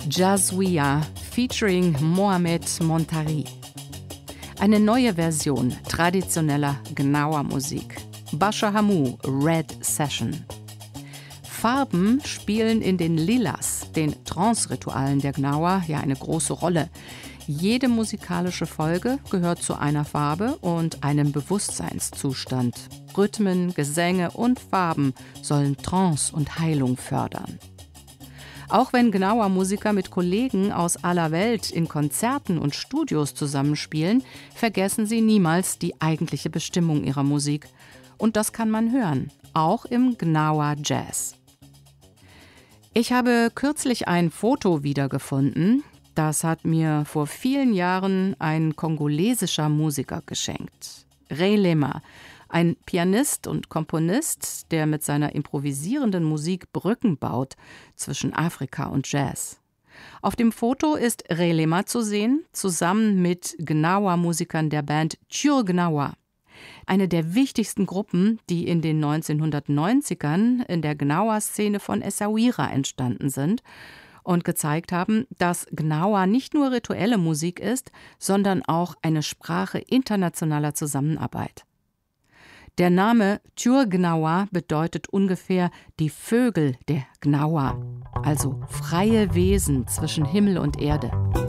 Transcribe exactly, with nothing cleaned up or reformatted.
Jazwiya featuring Mohamed Montari. Eine neue Version traditioneller Gnawa-Musik. Basha Hamu, Red Session. Farben spielen in den Lilas, den Trance-Ritualen der Gnawa, ja eine große Rolle. Jede musikalische Folge gehört zu einer Farbe und einem Bewusstseinszustand. Rhythmen, Gesänge und Farben sollen Trance und Heilung fördern. Auch wenn Gnawa-Musiker mit Kollegen aus aller Welt in Konzerten und Studios zusammenspielen, vergessen sie niemals die eigentliche Bestimmung ihrer Musik. Und das kann man hören, auch im Gnawa-Jazz. Ich habe kürzlich ein Foto wiedergefunden. Das hat mir vor vielen Jahren ein kongolesischer Musiker geschenkt. Ray Lema, ein Pianist und Komponist, der mit seiner improvisierenden Musik Brücken baut zwischen Afrika und Jazz. Auf dem Foto ist Ray Lema zu sehen, zusammen mit Gnawa-Musikern der Band Tchur Gnawa. Eine der wichtigsten Gruppen, die in den neunzehnhundertneunzigern in der Gnawa-Szene von Essaouira entstanden sind und gezeigt haben, dass Gnawa nicht nur rituelle Musik ist, sondern auch eine Sprache internationaler Zusammenarbeit. Der Name Tchur Gnawa bedeutet ungefähr die Vögel der Gnawa, also freie Wesen zwischen Himmel und Erde.